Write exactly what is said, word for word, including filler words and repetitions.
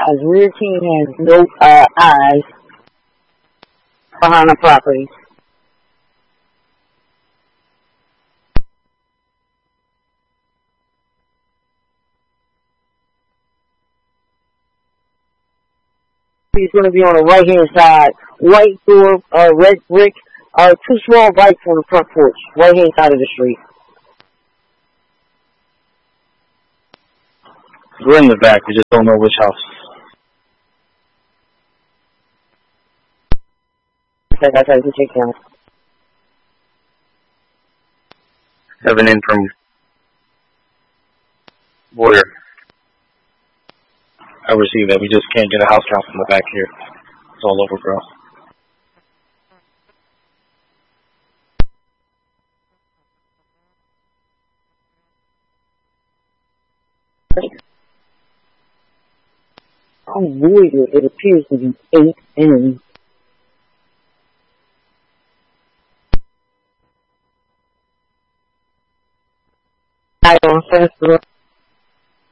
guys. Rear team has no uh, eyes behind the property. He's going to be on the right hand side. White door, uh, red brick, uh, two small bikes on the front porch. Right hand side of the street. We're in the back. We just don't know which house. Okay, that's how you take down. Seven in from Warrior. I received that. We just can't get a house count from the back here. It's all overgrown. On Warrior, it appears to be eight in. I on first floor.